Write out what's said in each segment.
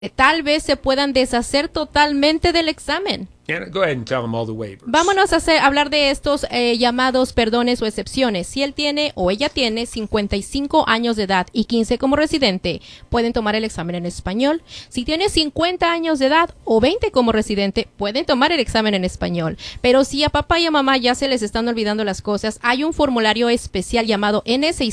tal vez se puedan deshacer totalmente del examen. Go ahead and tell them all the waivers. Vámonos a hablar de estos llamados perdones o excepciones. Si él tiene o ella tiene 55 años de edad y 15 como residente, pueden tomar el examen en español. Si tiene 50 años de edad o 20 como residente, pueden tomar el examen en español. Pero si a papá y a mamá ya se les están olvidando las cosas, hay un formulario especial llamado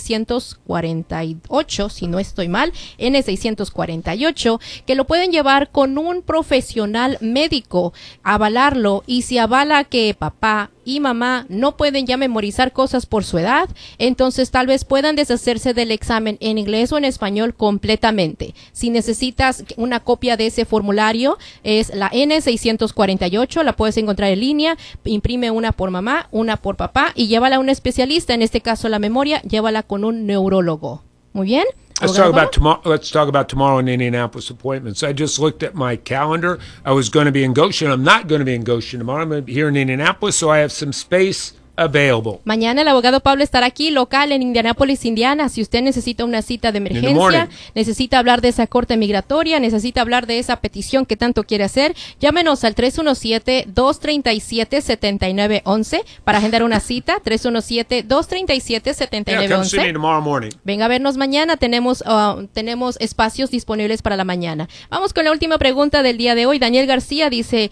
N648, si no estoy mal, N648, que lo pueden llevar con un profesional médico, avalarlo, y si avala que papá y mamá no pueden ya memorizar cosas por su edad, entonces tal vez puedan deshacerse del examen en inglés o en español completamente. Si necesitas una copia de ese formulario, es la N648, la puedes encontrar en línea, imprime una por mamá, una por papá y llévala a un especialista, en este caso la memoria, llévala con un neurólogo. Muy bien. Let's talk about tomorrow in Indianapolis appointments. I just looked at my calendar. I was going to be in Goshen. I'm not going to be in Goshen tomorrow. I'm going to be here in Indianapolis, so I have some space available. Mañana el abogado Pablo estará aquí local en Indianápolis, Indiana. Si usted necesita una cita de emergencia, necesita hablar de esa corte migratoria, necesita hablar de esa petición que tanto quiere hacer, llámenos al 317-237-7911 para agendar una cita. 317-237-7911. Come see me tomorrow morning. Venga a vernos mañana. Tenemos espacios disponibles para la mañana. Vamos con la última pregunta del día de hoy. Daniel García dice,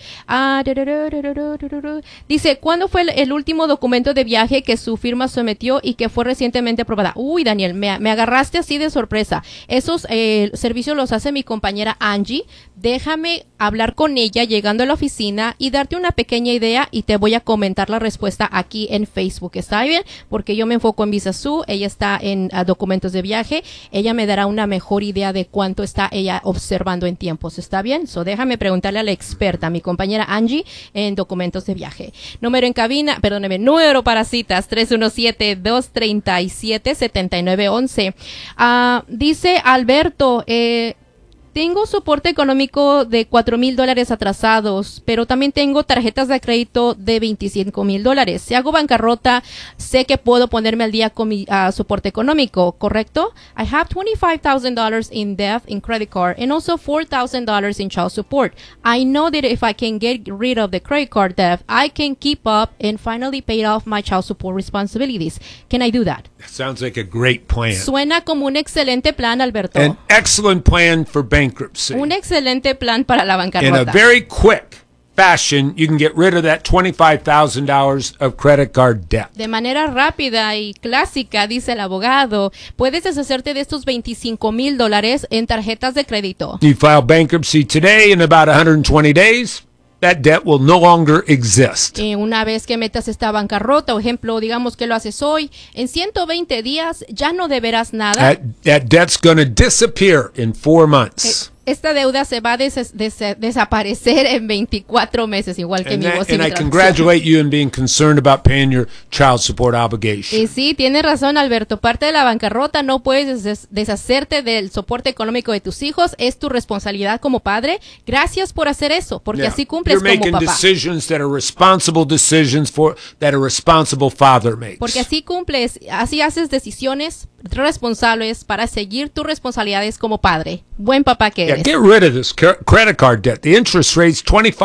¿cuándo fue el último documento de viaje que su firma sometió y que fue recientemente aprobada? Uy, Daniel, me agarraste así de sorpresa. Esos servicios los hace mi compañera Angie. Déjame hablar con ella llegando a la oficina y darte una pequeña idea y te voy a comentar la respuesta aquí en Facebook. ¿Está bien? Porque yo me enfoco en VisaSu, ella está en documentos de viaje. Ella me dará una mejor idea de cuánto está ella observando en tiempos. ¿Está bien? So déjame preguntarle a la experta, mi compañera Angie, en documentos de viaje. Número para citas, 317-237-7911. Dice Alberto, tengo soporte económico de $4,000 atrasados, pero también tengo tarjetas de crédito de $25,000. Si hago bancarrota, sé que puedo ponerme al día con mi soporte económico, ¿correcto? I have $25,000 in debt in credit card and also $4,000 in child support. I know that if I can get rid of the credit card debt, I can keep up and finally pay off my child support responsibilities. Can I do that? Sounds like a great plan. Suena como un excelente plan, Alberto. An excellent plan for bankruptcy. Un excelente plan para la bancarrota. In a very quick fashion, you can get rid of that $25,000 of credit card debt. De manera rápida y clásica, dice el abogado, puedes deshacerte de estos $25,000 en tarjetas de crédito. You file bankruptcy today, in about 120 days, that debt will no longer exist. Una vez que metas esta bancarrota, o ejemplo, digamos que lo haces hoy, en 120 días ya no deberás nada. That debt's going to disappear in 4 months. Esta deuda se va a desaparecer en 24 meses, igual que mi voz. And I congratulate you in being concerned about paying your child support obligation. Y sí, tienes razón, Alberto. Parte de la bancarrota, no puedes deshacerte del soporte económico de tus hijos. Es tu responsabilidad como padre. Gracias por hacer eso, porque así cumples como papá. You're making decisions that are responsible decisions that a responsible father makes. Porque así haces decisiones responsables para seguir tus responsabilidades como padre. Buen papá que eres. Get rid of this credit card debt. The interest rate's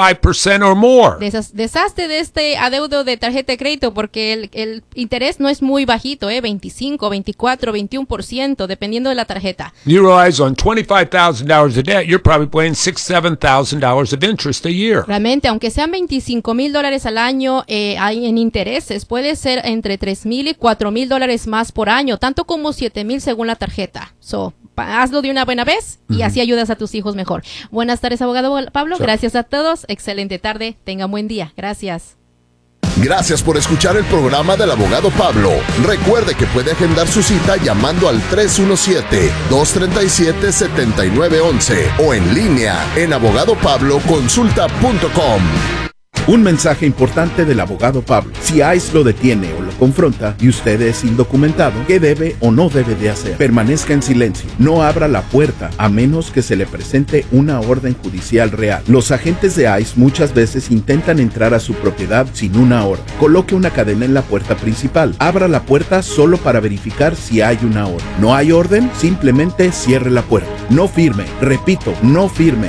25% or more. Deshazte de este adeudo de tarjeta de crédito porque el interés no es muy bajito, 25, 24, 21%, dependiendo de la tarjeta. You realize on $25,000 of debt, you're probably paying $6,000, $7,000 of interest a year. Realmente, aunque sean $25,000 al año en intereses, puede ser entre $3,000 y $4,000 más por año, tanto como $7,000 según la tarjeta. Hazlo de una buena vez y así ayudas a tus hijos mejor. Buenas tardes, abogado Pablo. Gracias a todos. Excelente tarde. Tengan buen día. Gracias. Gracias por escuchar el programa del abogado Pablo. Recuerde que puede agendar su cita llamando al 317-237-7911 o en línea en abogadopabloconsulta.com. Un mensaje importante del abogado Pablo. Si ICE lo detiene o lo confronta y usted es indocumentado, ¿qué debe o no debe de hacer? Permanezca en silencio. No abra la puerta a menos que se le presente una orden judicial real. Los agentes de ICE muchas veces intentan entrar a su propiedad sin una orden. Coloque una cadena en la puerta principal. Abra la puerta solo para verificar si hay una orden. ¿No hay orden? Simplemente cierre la puerta. No firme. Repito, no firme.